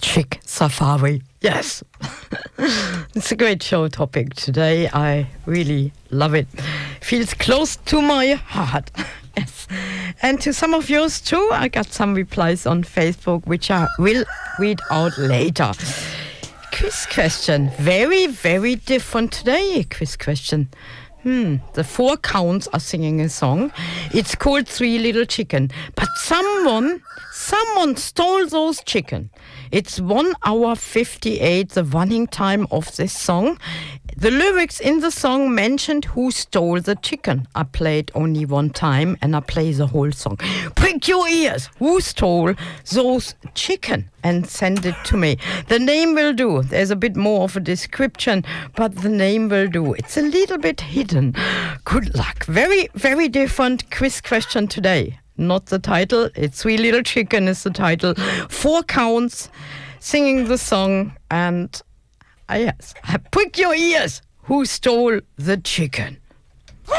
Chick Safari. Yes. It's a great show topic today. I really love it. Feels close to my heart. Yes. And to some of yours too. I got some replies on Facebook, which I will read out later. Quiz question. Very, very different today. Quiz question. The Four Counts are singing a song. It's called Three Little Chicken. But someone stole those chicken. It's 1 hour 58, the running time of this song. The lyrics in the song mentioned who stole the chicken. I played only one time and I play the whole song. Prick your ears. Who stole those chicken? And send it to me. The name will do. There's a bit more of a description, but the name will do. It's a little bit hidden. Good luck. Very, very different quiz question today. Not the title. It's Three Little Chicken is the title. Four Counts singing the song. And yes, prick your ears. Who stole the chicken?